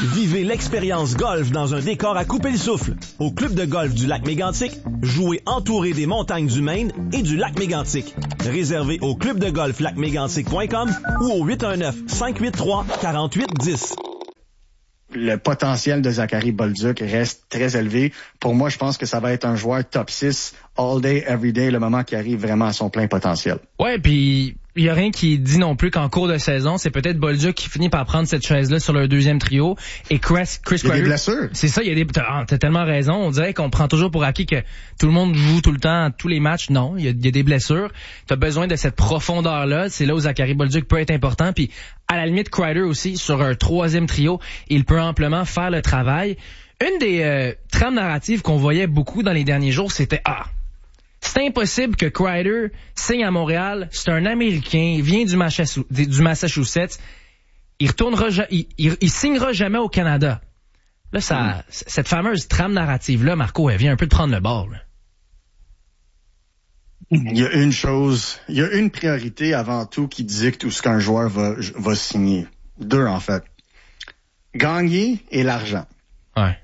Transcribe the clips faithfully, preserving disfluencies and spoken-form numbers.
Vivez l'expérience golf dans un décor à couper le souffle. Au club de golf du lac Mégantic, jouez entouré des montagnes du Maine et du lac Mégantic. Réservé au club de golf lac mégantic point com ou au huit un neuf, cinq huit trois, quatre huit un zéro. Le potentiel de Zachary Bolduc reste très élevé. Pour moi, je pense que ça va être un joueur top six all day, every day, le moment qui arrive vraiment à son plein potentiel. Ouais, puis il y a rien qui dit non plus qu'en cours de saison, c'est peut-être Bolduc qui finit par prendre cette chaise-là sur leur deuxième trio. Et Chris, Chris Il y a Kreider, des blessures. C'est ça, il y a des. T'as, t'as tellement raison. On dirait qu'on prend toujours pour acquis que tout le monde joue tout le temps, tous les matchs. Non, il y a, il y a des blessures. T'as besoin de cette profondeur-là. C'est là où Zachary Bolduc peut être important. Puis à la limite, Kreider aussi sur un troisième trio, il peut amplement faire le travail. Une des euh, trames narratives qu'on voyait beaucoup dans les derniers jours, c'était ah. C'est impossible que Kreider signe à Montréal. C'est un Américain, il vient du Massachusetts. Il retournera, il, il, il signera jamais au Canada. Là, ça, mm. cette fameuse trame narrative-là, Marco, elle vient un peu de prendre le bord. Là. Il y a une chose, il y a une priorité avant tout qui dicte où ce qu'un joueur va, va signer. Deux, en fait. Gagner et l'argent. Ouais.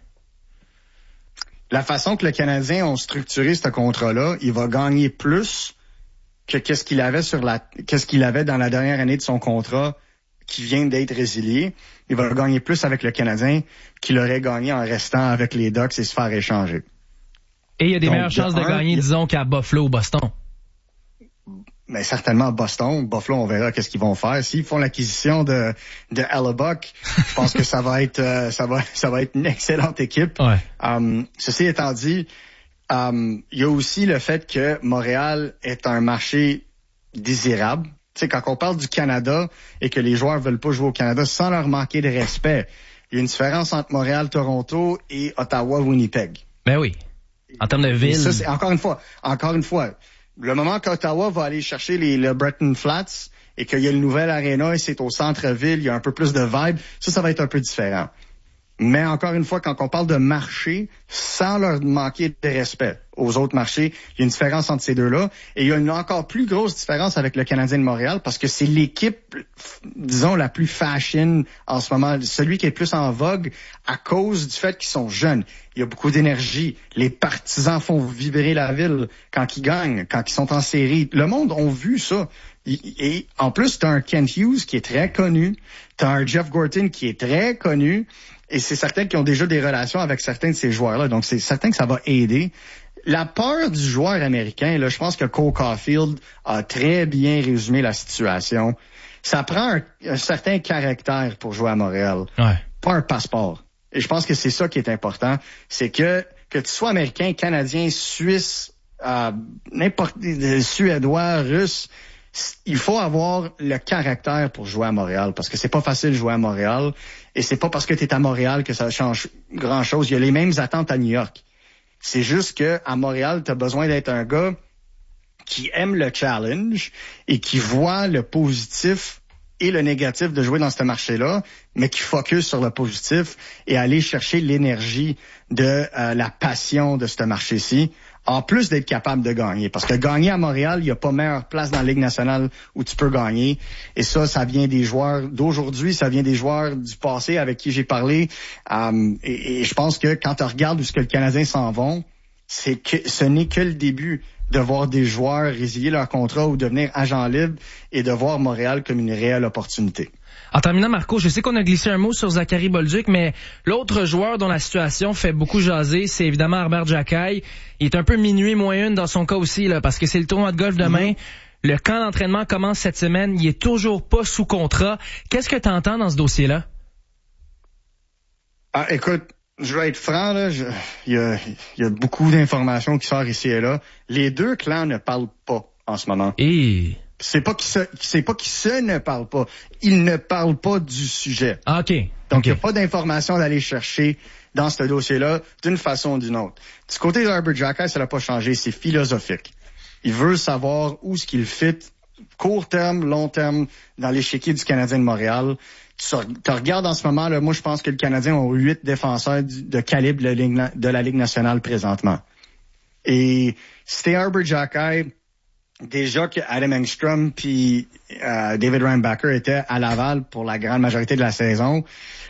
La façon que le Canadien ont structuré ce contrat-là, il va gagner plus que qu'est-ce qu'il avait sur la, qu'est-ce qu'il avait dans la dernière année de son contrat qui vient d'être résilié. Il va gagner plus avec le Canadien qu'il aurait gagné en restant avec les Ducks et se faire échanger. Et il y a des Donc, meilleures chances de, de un, gagner, il... disons, qu'à Buffalo ou Boston. Mais certainement Boston. Buffalo, on verra qu'est-ce qu'ils vont faire. S'ils font l'acquisition de de Hellebuck, je pense que ça va être euh, ça va ça va être une excellente équipe. Ouais. Um, ceci étant dit, um, il y a aussi le fait que Montréal est un marché désirable. Tu sais, quand on parle du Canada et que les joueurs veulent pas jouer au Canada sans leur manquer de respect, il y a une différence entre Montréal, Toronto et Ottawa, Winnipeg. Ben oui. En termes de ville. Et ça, c'est encore une fois, encore une fois. Le moment qu'Ottawa va aller chercher les, le Breton Flats et qu'il y a le nouvel aréna et c'est au centre-ville, il y a un peu plus de vibe, ça, ça va être un peu différent. Mais encore une fois, quand on parle de marché, sans leur manquer de respect aux autres marchés, il y a une différence entre ces deux-là. Et il y a une encore plus grosse différence avec le Canadien de Montréal parce que c'est l'équipe, disons, la plus fashion en ce moment, celui qui est plus en vogue à cause du fait qu'ils sont jeunes. Il y a beaucoup d'énergie. Les partisans font vibrer la ville quand ils gagnent, quand ils sont en série. Le monde a vu ça. Et en plus, t'as un Kent Hughes qui est très connu. T'as un Jeff Gorton qui est très connu. Et c'est certain qu'ils ont déjà des relations avec certains de ces joueurs-là. Donc, c'est certain que ça va aider. La peur du joueur américain, là, je pense que Cole Caulfield a très bien résumé la situation. Ça prend un, un certain caractère pour jouer à Montréal. Ouais. Pas un passeport. Et je pense que c'est ça qui est important. C'est que, que tu sois américain, canadien, suisse, euh, n'importe, euh, suédois, russe, il faut avoir le caractère pour jouer à Montréal parce que c'est pas facile de jouer à Montréal et c'est pas parce que tu es à Montréal que ça change grand-chose. Il y a les mêmes attentes à New York. C'est juste que à Montréal, tu as besoin d'être un gars qui aime le challenge et qui voit le positif et le négatif de jouer dans ce marché-là, mais qui focus sur le positif et aller chercher l'énergie de euh, la passion de ce marché-ci. En plus d'être capable de gagner. Parce que gagner à Montréal, il n'y a pas meilleure place dans la Ligue nationale où tu peux gagner. Et ça, ça vient des joueurs d'aujourd'hui, ça vient des joueurs du passé avec qui j'ai parlé. Um, et, et je pense que quand tu regardes où ce que le Canadien s'en vont, c'est que ce n'est que le début de voir des joueurs résilier leur contrat ou devenir agents libres et de voir Montréal comme une réelle opportunité. En terminant, Marco, je sais qu'on a glissé un mot sur Zachary Bolduc, mais l'autre joueur dont la situation fait beaucoup jaser, c'est évidemment Arber Xhekaj. Il est un peu minuit moins une dans son cas aussi, là, parce que c'est le tournoi de golf demain. Mm-hmm. Le camp d'entraînement commence cette semaine. Il est toujours pas sous contrat. Qu'est-ce que tu entends dans ce dossier-là? Ah, écoute, je vais être franc, là. Je, il y a, il y a beaucoup d'informations qui sortent ici et là. Les deux clans ne parlent pas en ce moment. Et... C'est pas qu'ils se, c'est pas qu'ils se ne parlent pas. Ils ne parlent pas du sujet. Ah, OK. Donc, il okay. n'y a pas d'informations d'aller chercher dans ce dossier-là d'une façon ou d'une autre. Du côté d'Arber Xhekaj, ça n'a pas changé. C'est philosophique. Il veut savoir où ce qu'il fit, court terme, long terme, dans l'échiquier du Canadien de Montréal. Tu, tu regardes en ce moment, là, moi, je pense que le Canadien a huit défenseurs de calibre de la Ligue nationale présentement. Et c'était Arber Xhekaj. Déjà que Adam Engstrom puis euh, David Reinbacher étaient à Laval pour la grande majorité de la saison.